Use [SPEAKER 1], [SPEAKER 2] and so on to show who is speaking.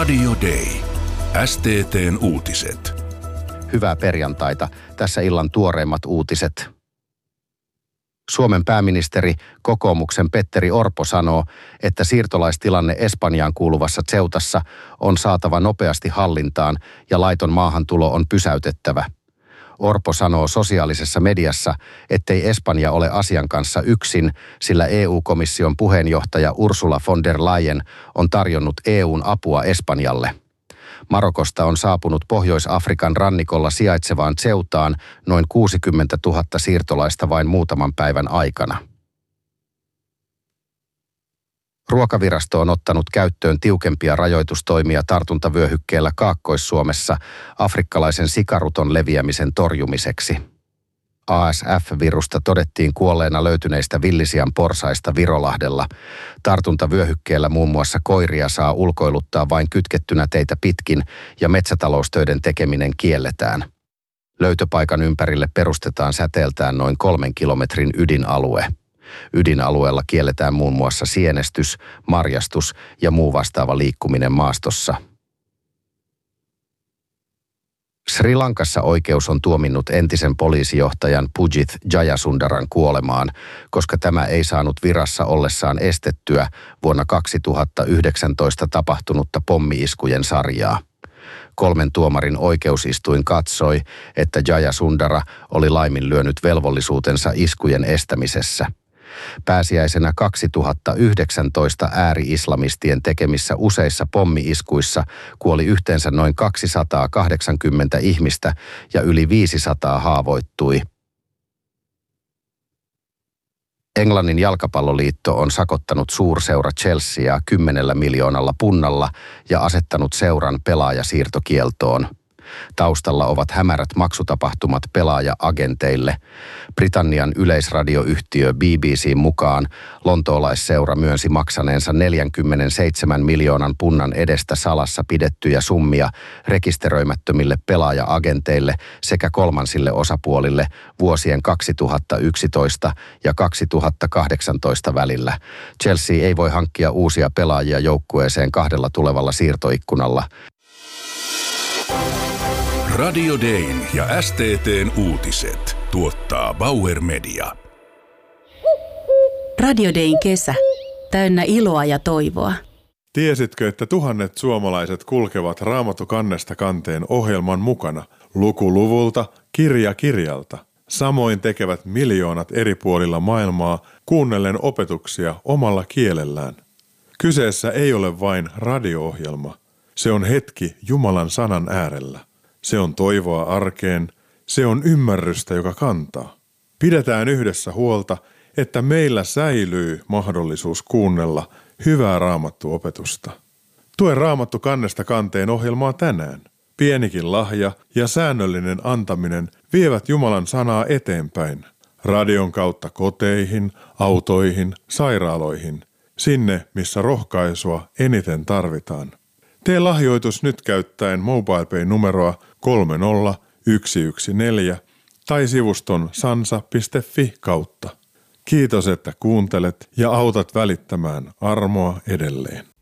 [SPEAKER 1] Radio Day. STT:n uutiset.
[SPEAKER 2] Hyvää perjantaita. Tässä illan tuoreimmat uutiset. Suomen pääministeri, kokoomuksen Petteri Orpo sanoo, että siirtolaistilanne Espanjaan kuuluvassa Ceutassa on saatava nopeasti hallintaan ja laiton maahantulo on pysäytettävä. Orpo sanoo sosiaalisessa mediassa, ettei Espanja ole asian kanssa yksin, sillä EU-komission puheenjohtaja Ursula von der Leyen on tarjonnut EUn apua Espanjalle. Marokosta on saapunut Pohjois-Afrikan rannikolla sijaitsevaan Ceutaan noin 60 000 siirtolaista vain muutaman päivän aikana. Ruokavirasto on ottanut käyttöön tiukempia rajoitustoimia tartuntavyöhykkeellä Kaakkois-Suomessa afrikkalaisen sikaruton leviämisen torjumiseksi. ASF-virusta todettiin kuolleena löytyneistä villisian porsaista Virolahdella. Tartuntavyöhykkeellä muun muassa koiria saa ulkoiluttaa vain kytkettynä teitä pitkin ja metsätaloustöiden tekeminen kielletään. Löytöpaikan ympärille perustetaan säteeltään noin 3 kilometrin ydinalue. Ydinalueella kielletään muun muassa sienestys, marjastus ja muu vastaava liikkuminen maastossa. Sri Lankassa oikeus on tuominnut entisen poliisijohtajan Pujith Jayasundaran kuolemaan, koska tämä ei saanut virassa ollessaan estettyä vuonna 2019 tapahtunutta pommi-iskujen sarjaa. 3 tuomarin oikeusistuin katsoi, että Jayasundara oli laiminlyönyt velvollisuutensa iskujen estämisessä. Pääsiäisenä 2019 ääri-islamistien tekemissä useissa pommi-iskuissa kuoli yhteensä noin 280 ihmistä ja yli 500 haavoittui. Englannin jalkapalloliitto on sakottanut suurseura Chelseaa 10 miljoonalla punnalla ja asettanut seuran pelaajasiirtokieltoon. Taustalla ovat hämärät maksutapahtumat pelaaja-agenteille. Britannian yleisradioyhtiö BBC:n mukaan lontoolaisseura myönsi maksaneensa 47 miljoonan punnan edestä salassa pidettyjä summia rekisteröimättömille pelaaja-agenteille sekä kolmansille osapuolille vuosien 2011 ja 2018 välillä. Chelsea ei voi hankkia uusia pelaajia joukkueeseen 2 tulevalla siirtoikkunalla.
[SPEAKER 1] Radio Dayn ja STT:n uutiset tuottaa Bauer Media.
[SPEAKER 3] Radio Dayn kesä. Täynnä iloa ja toivoa.
[SPEAKER 4] Tiesitkö, että tuhannet suomalaiset kulkevat Raamattu kannesta kanteen ohjelman mukana, luku luvulta, kirja kirjalta? Samoin tekevät miljoonat eri puolilla maailmaa kuunnellen opetuksia omalla kielellään. Kyseessä ei ole vain radio-ohjelma. Se on hetki Jumalan sanan äärellä. Se on toivoa arkeen, se on ymmärrystä, joka kantaa. Pidetään yhdessä huolta, että meillä säilyy mahdollisuus kuunnella hyvää raamattuopetusta. Tue Raamattu kannesta kanteen ohjelmaa tänään. Pienikin lahja ja säännöllinen antaminen vievät Jumalan sanaa eteenpäin. Radion kautta koteihin, autoihin, sairaaloihin, sinne missä rohkaisua eniten tarvitaan. Tee lahjoitus nyt käyttäen MobilePay-numeroa 30114 tai sivuston sansa.fi kautta. Kiitos, että kuuntelet ja autat välittämään armoa edelleen.